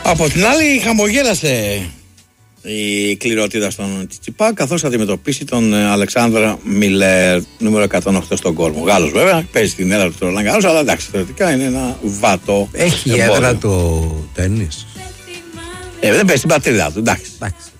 Από την άλλη, χαμογέλασε η κληρότητα στον Τσιτσιπά καθώς θα αντιμετωπίσει τον Αλεξάνδρα Μιλέρ, νούμερο 108 στον κόσμο. Γάλλος βέβαια, παίζει την έδρα του Ρολάν Γκαρός, αλλά εντάξει, θεωρητικά είναι ένα βάτο. Έχει έδρα το τέννις. Δεν παίζει στην πατρίδα του, εντάξει.